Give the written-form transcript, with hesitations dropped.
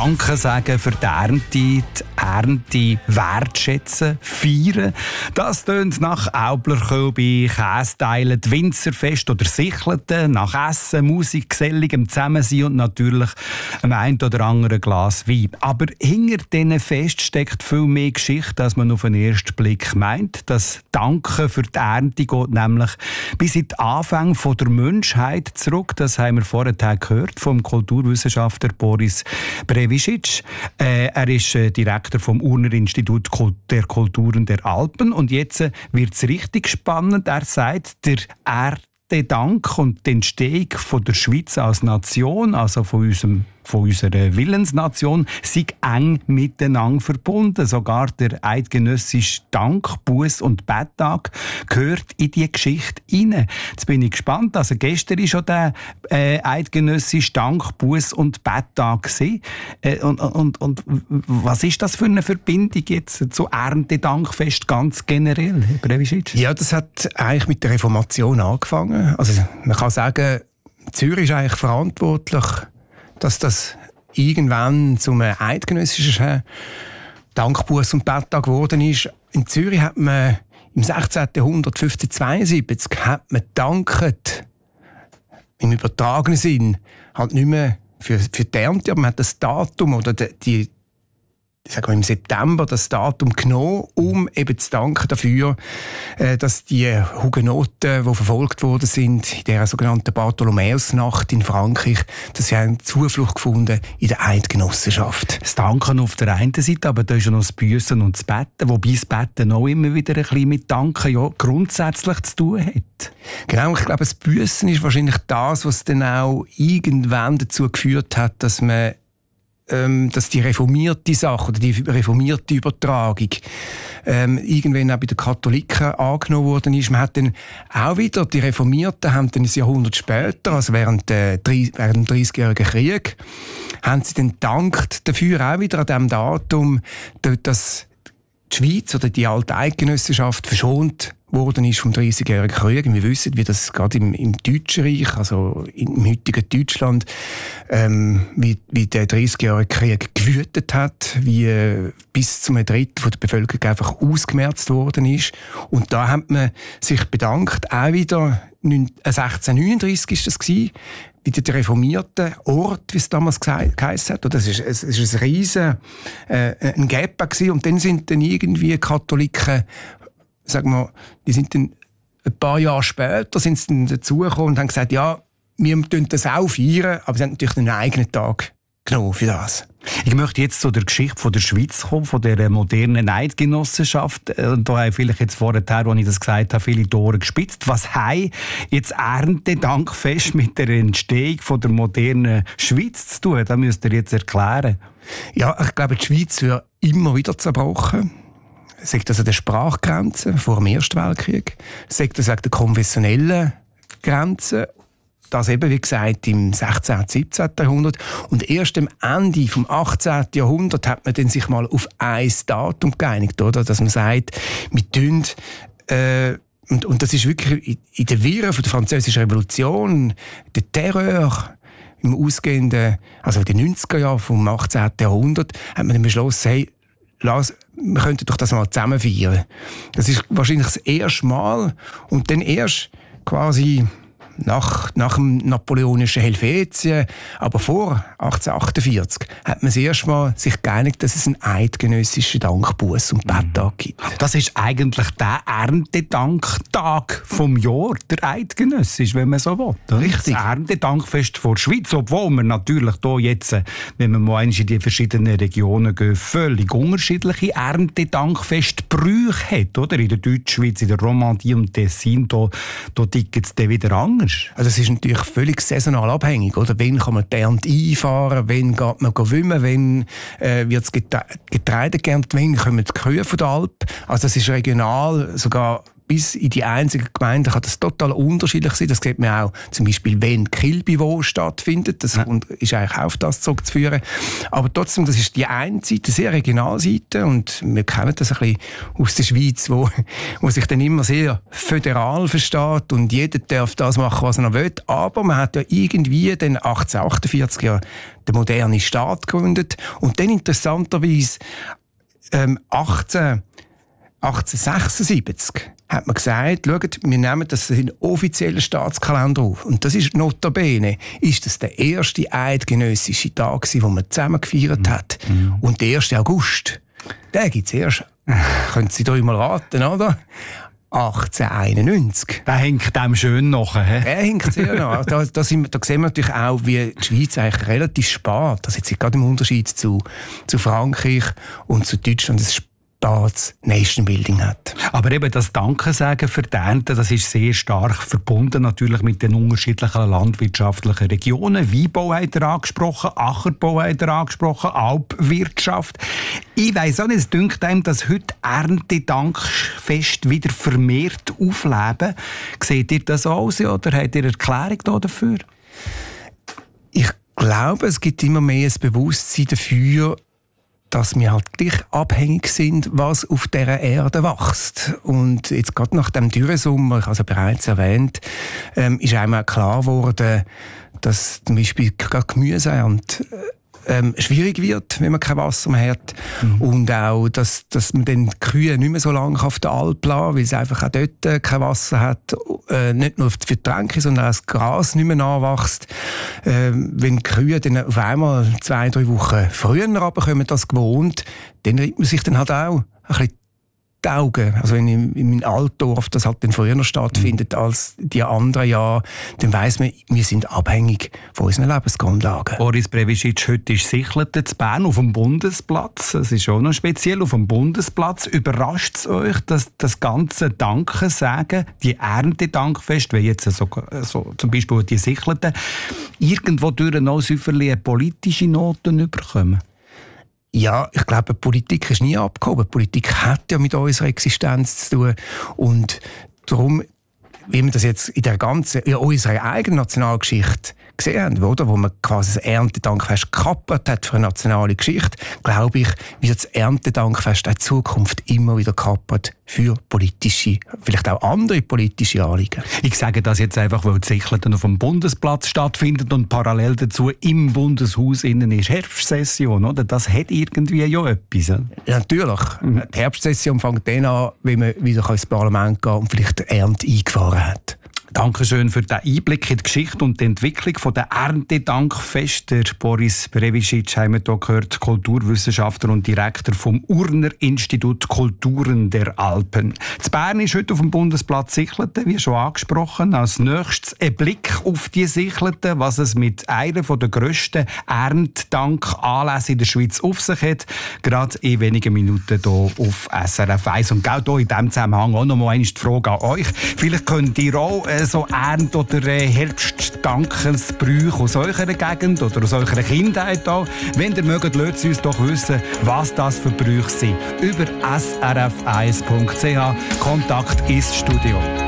Danke sagen für die Ernte wertschätzen, feiern. Das tönt nach Aublerkölbi, Kästeilen, die Winzerfest oder Sichelten, nach Essen, Musik, geselligem Zusammensein und natürlich einem ein oder anderen Glas Wein. Aber hinter diesen Fest steckt viel mehr Geschichte, als man auf den ersten Blick meint. Das Danke für die Ernte geht nämlich bis in die Anfänge der Menschheit zurück. Das haben wir vorher gehört vom Kulturwissenschaftler Boris Brevicic. Er ist Direktor vom Urner Institut der Kulturen der Alpen. Und jetzt wird es richtig spannend. Er sagt, der Erntedank und die Entstehung von der Schweiz als Nation, also von unserer Willensnation, sind eng miteinander verbunden. Sogar der eidgenössische Dank-, Buß- und Betttag gehört in diese Geschichte hinein. Jetzt bin ich gespannt. Also gestern war schon der eidgenössische Dank-, Buß- und Betttag. Und was ist das für eine Verbindung jetzt zu Erntedankfest ganz generell, Herr Brevicic? Ja, das hat eigentlich mit der Reformation angefangen. Also man kann sagen, Zürich ist eigentlich verantwortlich, dass das irgendwann zum eidgenössischen Dankbuß- und Betttag geworden ist. In Zürich hat man im 16. Jahrhundert, 1572, hat man gedankt, im übertragenen Sinn, halt nicht mehr für die Ernte, aber man hat das Datum oder sagen wir im September das Datum genommen, um eben zu danken dafür, dass die Hugenoten, die verfolgt worden sind, in der sogenannten Bartholomäusnacht in Frankreich, dass sie haben Zuflucht gefunden in der Eidgenossenschaft. Das Danken auf der einen Seite, aber da ist ja noch das Büssen und das Betten, wobei das Betten auch immer wieder ein bisschen mit Danken ja grundsätzlich zu tun hat. Genau, ich glaube, das Büssen ist wahrscheinlich das, was dann auch irgendwann dazu geführt hat, dass die reformierte Sache oder die reformierte Übertragung irgendwann auch bei den Katholiken angenommen worden ist. Man hat dann auch wieder, die Reformierten haben dann ein Jahrhundert später, also während dem 30-jährigen Krieg, haben sie dann gedankt dafür auch wieder an diesem Datum, dass die Schweiz oder die alte Eidgenossenschaft verschont worden ist vom 30-jährigen Krieg. Wir wissen, wie das gerade im Deutschen Reich, also im heutigen Deutschland, wie der 30-jährige Krieg gewütet hat, wie bis zu einem Drittel der Bevölkerung einfach ausgemerzt worden ist. Und da hat man sich bedankt, auch wieder 1639 ist das gewesen, bei den reformierten Ort, wie es damals geheißen hat. Es ist ein riesen ein Gap gewesen. Und dann sind dann irgendwie Katholiken, sagen wir, die sind dann ein paar Jahre später sind sie dann dazugekommen und haben gesagt, ja, wir feiern das auch feiern, aber sie haben natürlich einen eigenen Tag genommen für das. Ich möchte jetzt zu der Geschichte von der Schweiz kommen, von der modernen Eidgenossenschaft. Da habe ich vielleicht jetzt vorher, als ich das gesagt habe, viele Tore gespitzt. Was haben jetzt Erntedankfest mit der Entstehung von der modernen Schweiz zu tun? Das müsst ihr jetzt erklären. Ja, ich glaube, die Schweiz wird immer wieder zerbrochen. Sagt das an der Sprachgrenze vor dem Ersten Weltkrieg, sagt das an der konfessionellen Grenze, das eben, wie gesagt, im 16. und 17. Jahrhundert. Und erst am Ende vom 18. Jahrhundert hat man dann sich mal auf ein Datum geeinigt, oder? Dass man sagt, wir tun, und das ist wirklich in der Wirren von der Französischen Revolution, der Terror, im ausgehenden, also in den 90er Jahren vom 18. Jahrhundert, hat man dann beschlossen, hey, wir könnten doch das mal zusammen feiern. Das ist wahrscheinlich das erste Mal. Und dann erst quasi nach dem napoleonischen Helvetien, aber vor 1848, hat man das erste Mal sich geeinigt, dass es einen eidgenössischen Dankbuß- und Betttag gibt. Das ist eigentlich der Erntedanktag vom Jahr, der eidgenössisch, wenn man so will. Richtig. Das Erntedankfest vor der Schweiz, obwohl man natürlich hier jetzt, wenn man mal in die verschiedenen Regionen geht, völlig unterschiedliche Erntedankfestbrüche hat, oder? In der Deutschschweiz, in der Romandie und Tessin, da ticken es dann wieder anders. Also es ist natürlich völlig saisonal abhängig, oder? Wann kann man die Ernte einfahren, wann geht man wimmen, wann wird das Getreide geerntet, wann kommen die Kühe von der Alp. Also das ist regional sogar bis in die einzelnen Gemeinden kann das total unterschiedlich sein. Das sieht man auch zum Beispiel, wenn Kilbiwo stattfindet. Das ist eigentlich auf das zurückzuführen. Aber trotzdem, das ist die eine Seite, sehr Regionalseite. Und wir kennen das ein bisschen aus der Schweiz, wo sich dann immer sehr föderal versteht und jeder darf das machen, was er noch will. Aber man hat ja irgendwie dann 1848 ja den modernen Staat gegründet. Und dann interessanterweise 1876 hat man gesagt, schaut, wir nehmen das in den offiziellen Staatskalender auf. Und das ist notabene, ist das der erste eidgenössische Tag, den man zusammen gefeiert hat. Und der 1. August, den gibt es erst, können Sie da mal raten, oder? 1891. Der hängt dem schön nach. Der hängt sehr nach. Da sehen wir natürlich auch, wie die Schweiz eigentlich relativ spät, das jetzt gerade im Unterschied zu Frankreich und zu Deutschland, das Nation-Building hat. Aber eben das Dankesagen für die Ernte, das ist sehr stark verbunden natürlich mit den unterschiedlichen landwirtschaftlichen Regionen. Weinbau hat er angesprochen, Ackerbau hat er angesprochen, Alpwirtschaft. Ich weiss auch nicht, es dünkt einem, dass heute Erntedankfest wieder vermehrt aufleben. Seht ihr das aus oder habt ihr Erklärung dafür? Ich glaube, es gibt immer mehr ein Bewusstsein dafür, dass wir halt gleich abhängig sind, was auf dieser Erde wächst. Und jetzt gerade nach dem Dürresommer, ich habe es bereits erwähnt, ist einmal klar geworden, dass zum Beispiel gerade Gemüseernte schwierig wird, wenn man kein Wasser mehr hat. Und auch, dass man dann die Kühe nicht mehr so lange auf der Alp lassen, weil es einfach auch dort kein Wasser hat. Nicht nur für die Tränke, sondern auch das Gras nicht mehr nachwächst. Wenn die Kühe dann auf einmal 2-3 Wochen früher runterkommen als gewohnt, dann reibt man sich dann halt auch ein bisschen die Augen. Also wenn in meinem Altdorf das halt dann früher stattfindet als die anderen Jahre, dann weiss man, wir sind abhängig von unseren Lebensgrundlagen. Boris Brevicic, heute ist Sichleten zu Bern auf dem Bundesplatz. Das ist auch noch speziell. Auf dem Bundesplatz überrascht es euch, dass das ganze Dankesagen, die Erntedankfest, wie jetzt so zum Beispiel die Sichleten, irgendwo durch noch eine politische Noten bekommen? Ja, ich glaube, Politik ist nie abgehoben. Politik hat ja mit unserer Existenz zu tun. Und darum, wie wir das jetzt in unserer eigenen Nationalgeschichte gesehen haben, oder? Wo man quasi das Erntedankfest gekappert hat für eine nationale Geschichte, glaube ich, wird das Erntedankfest in Zukunft immer wieder gekappert für politische, vielleicht auch andere politische Anliegen. Ich sage das jetzt einfach, weil die Sichleten auf dem Bundesplatz stattfindet und parallel dazu im Bundeshaus innen ist Herbstsession, oder? Das hat irgendwie ja etwas. Ja, natürlich. Die Herbstsession fängt dann an, wenn man wieder ins Parlament gehen und vielleicht die Ernte eingefahren hat. Dankeschön für den Einblick in die Geschichte und die Entwicklung der Erntedankfeste. Boris Brevicic haben wir hier gehört, Kulturwissenschaftler und Direktor vom Urner Institut Kulturen der Alpen. In Bern ist heute auf dem Bundesplatz Sichleten, wie schon angesprochen. Als nächstes ein Blick auf die Sichleten, was es mit einer der grössten Erntedankanlässe in der Schweiz auf sich hat. Gerade in wenigen Minuten hier auf SRF 1. Und genau hier in diesem Zusammenhang auch noch mal die Frage an euch. Vielleicht könnt ihr auch so Ernte- oder Herbstdankesbrüche aus eurer Gegend oder aus eurer Kindheit auch. Wenn ihr mögt, lasst uns doch wissen, was das für Brüche sind. Über srf1.ch. Kontakt ins Studio.